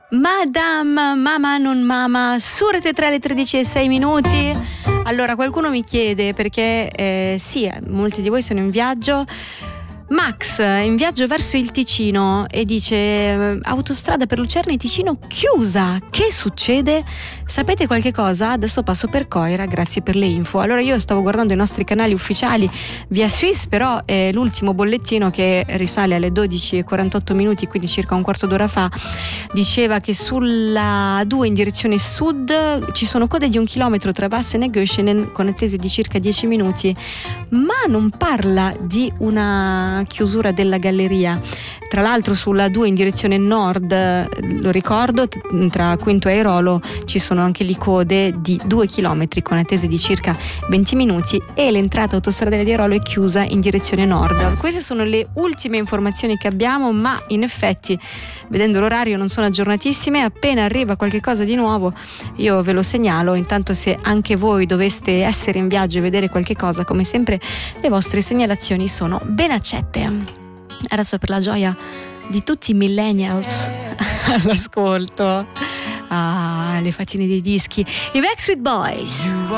Madame, Mama non Mama, su Rete 3 alle 13:06. Allora, qualcuno mi chiede perché sì, molti di voi sono in viaggio. Max in viaggio verso il Ticino e dice: autostrada per Lucerna e Ticino chiusa, che succede? Sapete qualche cosa? Adesso passo per Coira, grazie per le info. Allora, io stavo guardando i nostri canali ufficiali via Swiss, però l'ultimo bollettino, che risale alle 12:48, quindi circa un quarto d'ora fa, diceva che sulla 2 in direzione sud ci sono code di 1 chilometro tra Bassen e Göschenen con attese di circa 10 minuti, ma non parla di una chiusura della galleria. Tra l'altro sulla 2 in direzione nord, lo ricordo, tra Quinto e Airolo ci sono anche lì code di 2 chilometri con attese di circa 20 minuti e l'entrata autostradale di Airolo è chiusa in direzione nord. Queste sono le ultime informazioni che abbiamo, ma in effetti, vedendo l'orario, non sono aggiornatissime. Appena arriva qualche cosa di nuovo io ve lo segnalo. Intanto, se anche voi doveste essere in viaggio e vedere qualche cosa, come sempre le vostre segnalazioni sono ben accette. Adesso, per la gioia di tutti i millennials all'ascolto, le fatine dei dischi, i Backstreet Boys.